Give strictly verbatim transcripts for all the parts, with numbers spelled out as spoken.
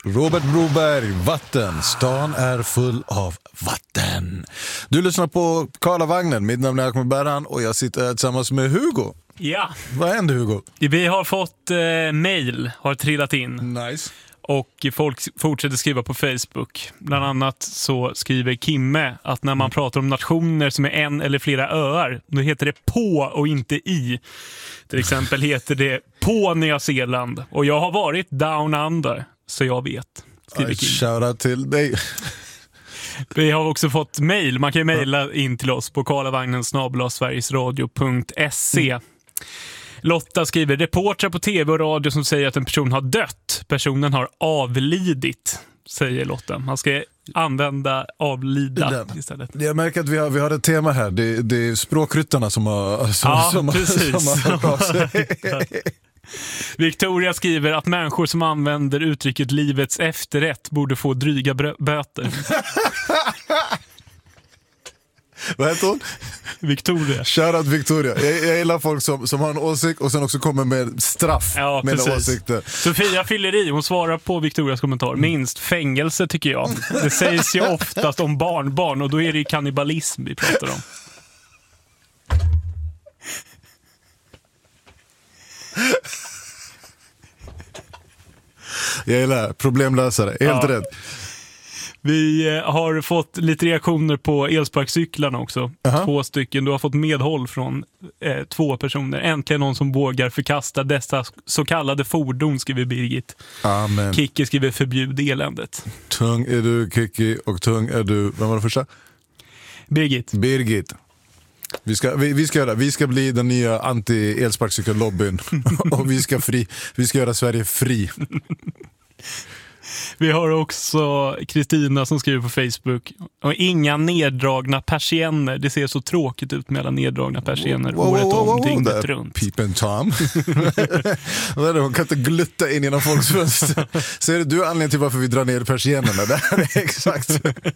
Robert Broberg, Vatten. Stan är full av vatten. Du lyssnar på Karlavagnen. Mitt namn är Ahmed Berhan och jag sitter här tillsammans med Hugo. Ja. Vad händer, Hugo? Vi har fått eh, mail, har trillat in. Nice. Och folk fortsätter skriva på Facebook. Bland annat så skriver Kimme att när man pratar om nationer som är en eller flera öar, då heter det på och inte i. Till exempel heter det på Nya Zeeland. Och jag har varit down under, så jag vet. Skriver Kimme. Shoutout till dig. Vi har också fått mail. Man kan ju mejla in till oss på karlavagnen snabel-a sverigesradio punkt se. Lotta skriver, reportrar på tv och radio som säger att en person har dött. Personen har avlidit, säger Lotta. Man ska använda avlida istället. Jag märker att vi har, vi har ett tema här. Det, det är språkryttarna som har, som, ja, som, precis. som har hört av sig. Victoria skriver att människor som använder uttrycket livets efterrätt borde få dryga brö- böter. Vad heter hon? Victoria. Shoutout Victoria. Jag, jag gillar folk som, som har en åsikt och sen också kommer med straff ja, med precis. åsikter. Sofia fyller i, hon svarar på Victorias kommentar. Minst fängelse tycker jag. Det sägs ju oftast om barnbarn och då är det ju kannibalism vi pratar om. Jag gillar problemlösare, helt ja. rätt. Vi har fått lite reaktioner på elsparkcyklarna också. Uh-huh. Två stycken. Du har fått medhåll från eh, två personer. Äntligen någon som vågar förkasta dessa så kallade fordon, skriver Birgit. Amen. Kicki skriver förbjud eländet. Tung är du, Kicki, och tung är du. Vem var det första? Birgit. Birgit. Vi ska, vi, vi, ska göra, vi ska bli den nya anti-elsparkcykellobbyn. Och vi ska, fri, vi ska göra Sverige fri. Vi har också Kristina som skriver på Facebook. Och inga neddragna persienner. Det ser så tråkigt ut med alla neddragna persienner wow, året wow, wow, om, wow, dygnet där. runt. Peep Tom. Hon kan inte glutta in genom folks fönster. Så är det du anledningen till varför vi drar ner persiennerna. Det här är exakt.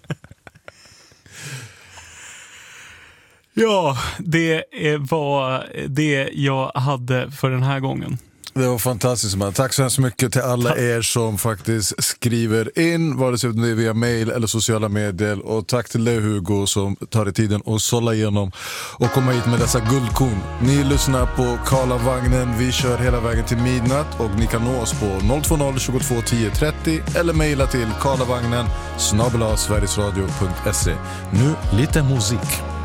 Ja, det var det jag hade för den här gången. Det var fantastiskt, man. Tack så hemskt mycket till alla er som faktiskt skriver in, vare sig det är via mail eller sociala medier. Och tack till dig, Hugo, som tar i tiden och sålla igenom och komma hit med dessa guldkorn. Ni lyssnar på Karlavagnen. Vi kör hela vägen till midnatt och ni kan nå oss på noll två noll tjugotvå tio trettio eller mejla till karlavagnen snabel-a sverigesradio punkt se. Nu lite musik.